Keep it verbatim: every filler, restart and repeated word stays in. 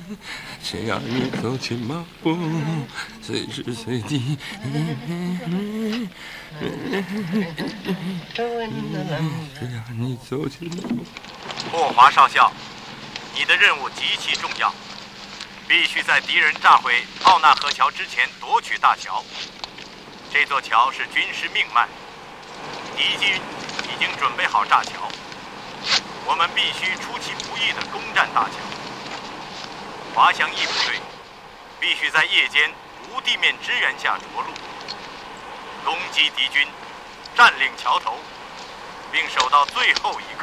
谁让你走进马步，随时随地。谁让你走进马步。 霍华少校，你的任务极其重要，必须在敌人炸毁奥纳河桥之前夺取大桥。这座桥是军事命脉，敌军已经准备好炸桥，我们必须出其不意地攻占大桥。滑翔翼部队必须在夜间无地面支援下着陆，攻击敌军，占领桥头，并守到最后一刻。